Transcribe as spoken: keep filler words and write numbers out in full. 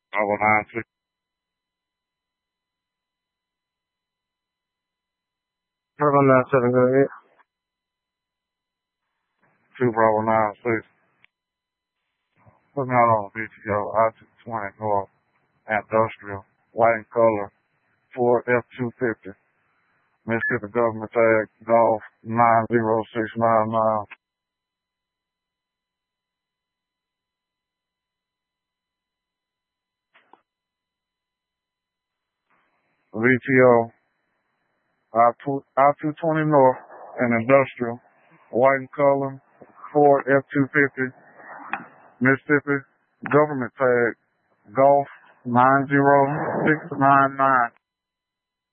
Bravo nine six. Bravo nine seven, go ahead. Two Bravo nine six. Put me out on the B T O, I two twenty North, Industrial, white in color, Ford F two fifty. Mississippi government tag, Golf nine zero six nine nine. V T O, I two twenty North and Industrial, white in color, Ford F two fifty, Mississippi government tag, Golf nine zero six nine nine.